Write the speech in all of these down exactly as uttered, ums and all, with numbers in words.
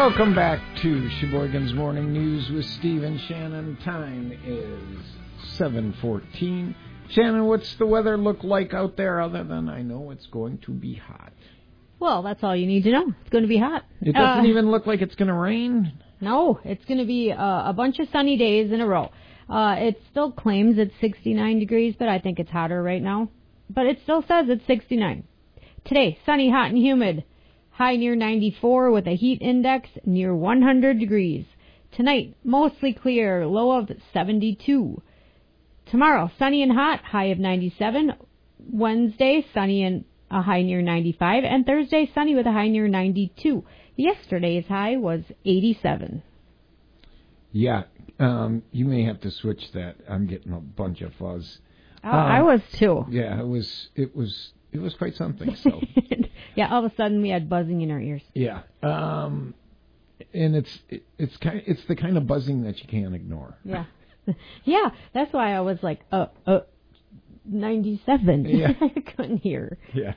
Welcome back to Sheboygan's Morning News with Steve and Shannon. Time is seven fourteen. Shannon, what's the weather look like out there other than I know it's going to be hot? Well, that's all you need to know. It's going to be hot. It doesn't uh, even look like it's going to rain? No, it's going to be uh, a bunch of sunny days in a row. Uh, it still claims it's sixty-nine degrees, but I think it's hotter right now. But it still says it's sixty-nine. Today, sunny, hot, and humid. High near ninety-four with a heat index near one hundred degrees. Tonight, mostly clear, low of seventy-two. Tomorrow, sunny and hot, high of ninety-seven. Wednesday, sunny and a high near ninety-five. And Thursday, sunny with a high near ninety-two. Yesterday's high was eighty-seven. Yeah, um, you may have to switch that. I'm getting a bunch of fuzz. Oh, um, I was too. Yeah, it was, it was, it was quite something. So. Yeah, all of a sudden we had buzzing in our ears. Yeah, um, and it's it, it's kind it's the kind of buzzing that you can't ignore. Yeah, yeah, that's why I was like, uh, uh, ninety-seven. Yeah, I couldn't hear. Yeah.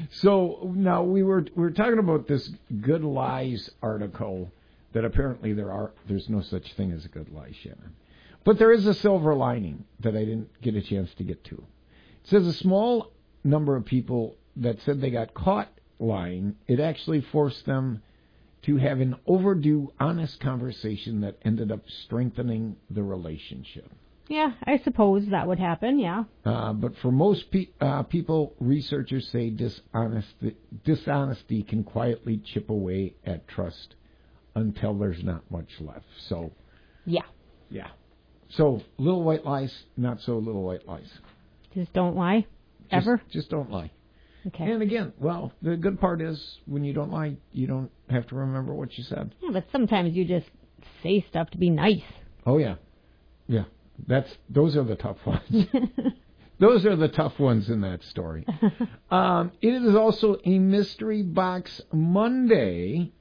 So now we were we were talking about this Good Lies article that apparently there are there's no such thing as a good lie, Shannon, but there is a silver lining that I didn't get a chance to get to. It says a small number of people that said they got caught lying, it actually forced them to have an overdue, honest conversation that ended up strengthening the relationship. Yeah, I suppose that would happen, yeah. Uh, but for most pe- uh, people, researchers say dishonesty, dishonesty can quietly chip away at trust until there's not much left. So, yeah. Yeah. So, little white lies, not so little white lies. Just don't lie, ever? Just, just don't lie. Okay. And again, well, the good part is when you don't lie, you don't have to remember what you said. Yeah, but sometimes you just say stuff to be nice. Oh, yeah. Yeah. That's those are the tough ones. Those are the tough ones in that story. um, it is also a Mystery Box Monday,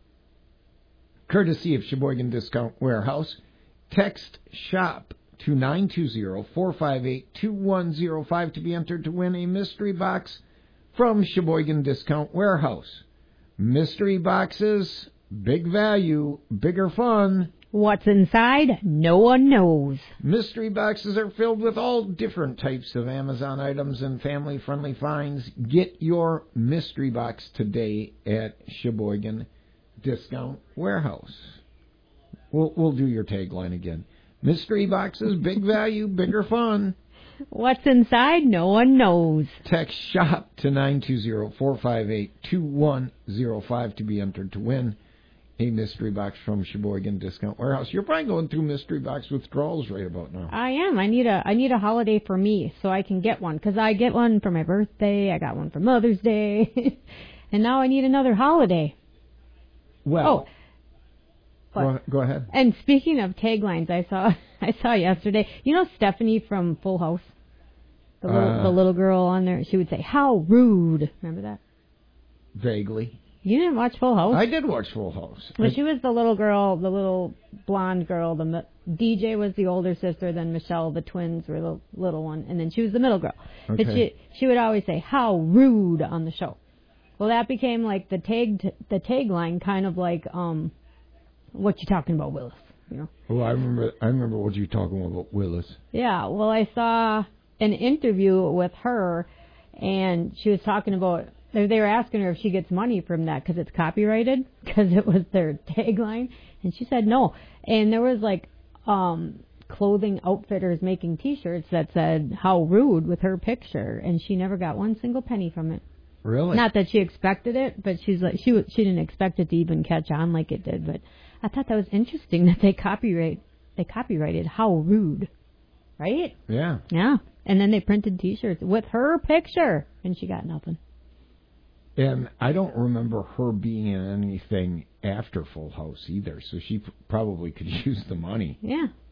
courtesy of Sheboygan Discount Warehouse. Text SHOP to nine two zero, four five eight, two one zero five to be entered to win a mystery box from Sheboygan Discount Warehouse. Mystery boxes, big value, bigger fun. What's inside, no one knows. Mystery boxes are filled with all different types of Amazon items and family-friendly finds. Get your mystery box today at Sheboygan Discount Warehouse. We'll, we'll do your tagline again. Mystery boxes, big value, bigger fun. What's inside, no one knows. Text SHOP to nine two zero, four five eight, two one zero five to be entered to win a mystery box from Sheboygan Discount Warehouse. You're probably going through mystery box withdrawals right about now. I am. I need a I need a holiday for me so I can get one. Because I get one for my birthday. I got one for Mother's Day. And now I need another holiday. Well, oh, go, go ahead. And speaking of taglines, I saw I saw yesterday, you know Stephanie from Full House? The little, uh, the little girl on there, she would say, "How rude." Remember that? Vaguely. You didn't watch Full House? I did watch Full House. Well, she was the little girl, the little blonde girl. The D J was the older sister. Then Michelle, the twins, were the little one, and then she was the middle girl. Okay. But she she would always say, "How rude" on the show. Well, that became like the tag the tagline, kind of like, um, "What you talking about, Willis?" You know. Oh, I remember. I remember what you were talking about, Willis. Yeah. Well, I saw an interview with her, and she was talking about. They were asking her if she gets money from that because it's copyrighted, because it was their tagline, and she said no. And there was like um, clothing outfitters making T-shirts that said "How rude" with her picture, and she never got one single penny from it. Really? Not that she expected it, but she's like she she didn't expect it to even catch on like it did. But I thought that was interesting that they copyright they copyrighted "How rude," right? Yeah. Yeah, and then they printed T-shirts with her picture, and she got nothing. And I don't remember her being in anything after Full House either, so she p- probably could use the money. Yeah.